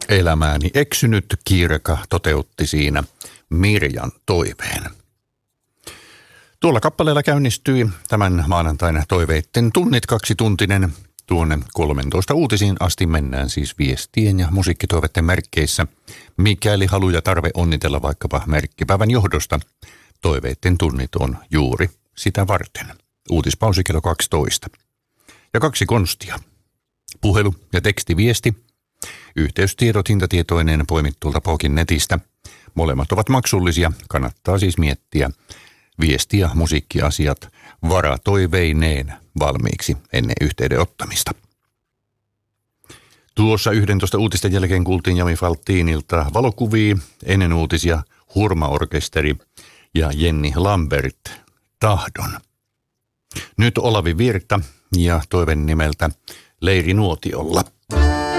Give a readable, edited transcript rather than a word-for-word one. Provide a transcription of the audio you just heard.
Elämääni eksynyt kirka toteutti siinä Mirjan toiveen. Tuolla kappaleella käynnistyi tämän maanantaina toiveitten tunnit 2-tuntinen. Tuonne 13 uutisiin asti mennään siis viestien ja musiikkitoiveiden merkkeissä. Mikäli halu ja tarve onnitella vaikkapa merkkipäivän johdosta, toiveitten tunnit on juuri sitä varten. Uutispausi kello 12. Ja 2 konstia. Puhelu ja tekstiviesti. Yhteystiedot hintatietoineen poimittulta Pokin netistä. Molemmat ovat maksullisia, kannattaa siis miettiä viesti- ja musiikkiasiat varatoiveineen valmiiksi ennen yhteyden ottamista. Tuossa 11 uutisten jälkeen kuultiin Jami Faltinilta valokuvia, ennen uutisia Hurma-orkesteri ja Jenni Lambert Tahdon. Nyt Olavi Virta ja toiven nimeltä Leiri Nuotiolla.